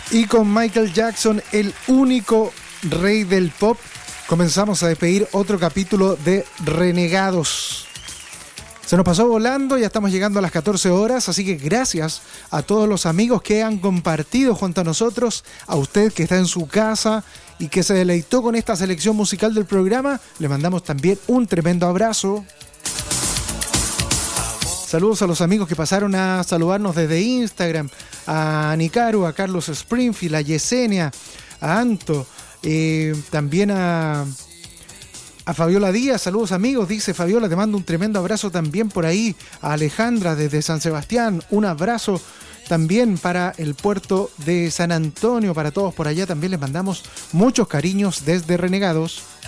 Y con Michael Jackson, el único rey del pop, comenzamos a despedir otro capítulo de Renegados. Se nos pasó volando, ya estamos llegando a las 14 horas, así que gracias a todos los amigos que han compartido junto a nosotros, a usted que está en su casa y que se deleitó con esta selección musical del programa, le mandamos también un tremendo abrazo. Saludos a los amigos que pasaron a saludarnos desde Instagram, a Nicaru, a Carlos Springfield, a Yesenia, a Anto, también a Fabiola Díaz. Saludos amigos, dice Fabiola, te mando un tremendo abrazo también por ahí. A Alejandra desde San Sebastián, un abrazo también para el puerto de San Antonio, para todos por allá también les mandamos muchos cariños desde Renegados.